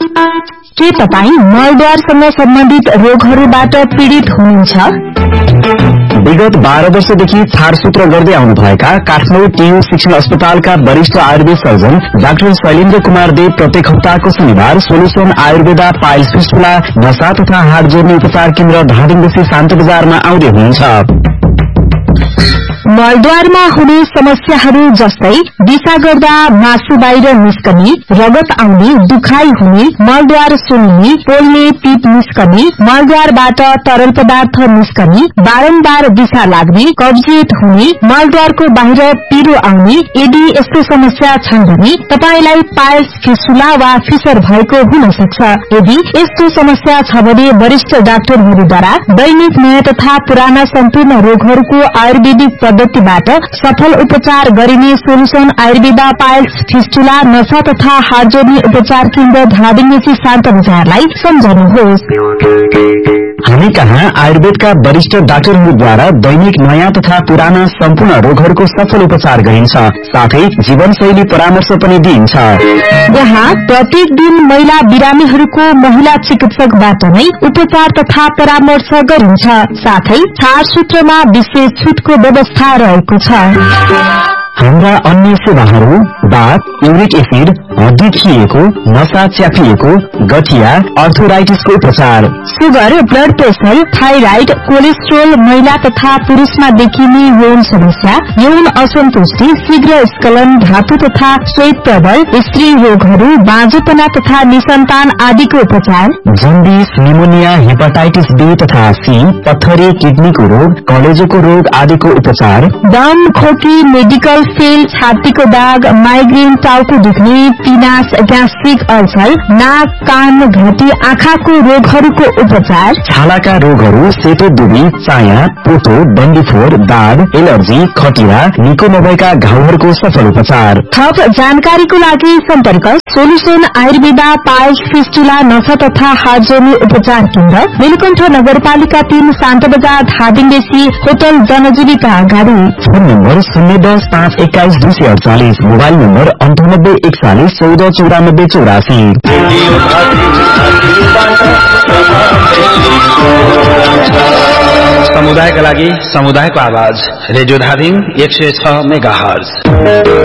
के तपाईँ मलद्वारसँग सम्बन्धित रोगहरूबाट पीड़ित हुनुहुन्छ? विगत 12 वर्षदेखि छाडसूत्र गर्दै आउनुभएका काठमाडौँ टियु शिक्षण अस्पतालका वरिष्ठ आयुर्वेद सर्जन डाक्टर शैलेन्द्र कुमार देव प्रत्येक हप्ताको शनिबार सोल्युसन आयुर्वेदा पाइल्स फिस्टुला नसा तथा हाड जोड्ने उपचार केन्द्र धादिङदेखि शान्त बजारमा आउँदै हुनुहुन्छ। मलद्वारमा हुने समस्याहरू जस्तै दिशा गर्दा मासु बाहिर निस्कने, रगत आउने, दुखाइ हुने, मलद्वार सुन्ने, पोल्ने, पिप निस्कने, मलद्वारबाट तरल पदार्थ निस्कने, बारम्बार दिशा लाग्ने, कब्जियत हुने, मलद्वारको बाहिर पिरो आउने, यदि यस्तो समस्या छन् भने तपाईलाई पाइल्स फिस्टुला वा फिसर भएको हुन सक्छ। यदि यस्तो समस्या छ भने वरिष्ठ डाक्टरहरूद्वारा दैनिक नयाँ तथा पुराना सम्पूर्ण रोगहरूको आयुर्वेदिक पद्धतिबाट सफल उपचार गरिने सोल्युसन आयुर्वेदा पाइल्स फिस्टुला नसा तथा हाड जोड्ने उपचार केन्द्र धादिङदेखि शान्त बजारलाई सम्झनुहोस्। हामी कहाँ आयुर्वेदका वरिष्ठ डाक्टरहरूद्वारा दैनिक नयाँ तथा पुराना सम्पूर्ण रोगहरूको सफल उपचार गरिन्छ, साथै जीवनशैली परामर्श पनि दिइन्छ। यहाँ प्रत्येक दिन महिला बिरामीहरूको महिला चिकित्सकबाट नै उपचार तथा परामर्श गरिन्छ, साथै छाडसूत्रमा विशेष छुटको व्यवस्था रहेको छ। हाम्रा अन्य सेवाहरू दाँत, युरिक एसिड, हड्डी खिएको, नसा च्यापिएको, गठिया, अर्थोराइटिसको उपचार, sugar, blood pressure, thyroid, cholesterol, महिला तथा पुरूषमा देखिने यौन समस्या, यौन असन्तुष्टि, शीघ्र स्खलन, धातु तथा श्वेत प्रबल, स्त्री रोगहरू, बाँझोपना तथा निसन्तान आदिको उपचार, जन्डिस, निमोनिया, हेपाटाइटिस बी तथा सी, पत्थरी, किडनीको रोग, कलेजोको रोग आदिको उपचार, दम, खोकी, मेडिकल फेल, छातीको दाग, माइग्रेन, टाउको दुख्ने, पिनास, ग्यास्ट्रिक अल्सर, नाक, कान, घाँटी, आँखाको रोगहरूको उपचार, छालाका रोगहरू, सेतो दुबी, चाया, पोतो, डन्डीफोर, दाग, एलर्जी, खटिरा, निको नभएका घाउहरूको सफल उपचार। थप जानकारीको लागि सम्पर्क सोल्युसन आयुर्वेदा पाइल्स फिस्टुला नसा तथा हाड जोड्ने उपचार केन्द्र, नीलकण्ठ नगरपालिका 3 शान्त बजार धादिङदेखि होटल जनजीविका अगाडि। Phone number 010-521-248, mobile number 9841-149484। समुदायका लागि समुदायको आवाज रेडियो धादिङ 106 मेगाहर्ज।